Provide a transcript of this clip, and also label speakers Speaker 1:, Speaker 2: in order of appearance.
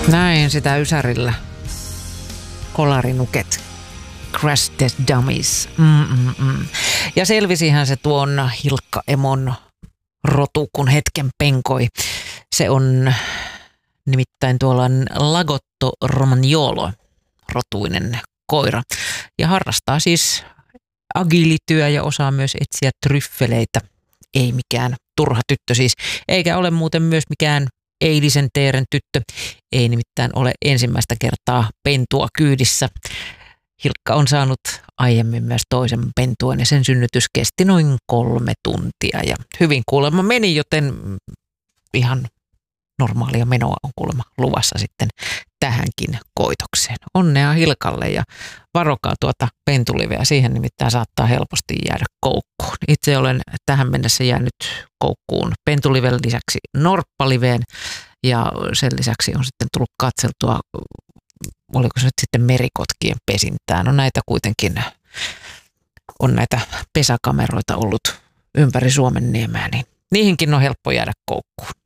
Speaker 1: Näin sitä Ysärillä. Kolarinuket. Crash Test Dummies. Ja selvisihän se tuon Hilkka Emon rotu, kun hetken penkoi. Se on nimittäin tuollainen Lagotto Romagnolo rotuinen koira. Ja harrastaa siis agilityö ja osaa myös etsiä tryffeleitä. Ei mikään turha tyttö siis. Eikä ole muuten myös mikään eilisen teeren tyttö. Ei nimittäin ole ensimmäistä kertaa pentua kyydissä. Hilkka on saanut aiemmin myös toisen pentuan ja sen synnytys kesti noin 3 tuntia. Ja hyvin kuulemma meni, joten ihan normaalia menoa on kuulemma luvassa sitten tähänkin koitokseen. Onnea Hilkalle ja varokaa tuota pentuliveä. Siihen nimittäin saattaa helposti jäädä koukkuun. Itse olen tähän mennessä jäänyt koukkuun pentuliven lisäksi norppaliveen ja sen lisäksi on sitten tullut katseltua, oliko se nyt sitten merikotkien pesintään. No näitä kuitenkin on näitä pesäkameroita ollut ympäri Suomenniemeä, niin niihinkin on helppo jäädä koukkuun.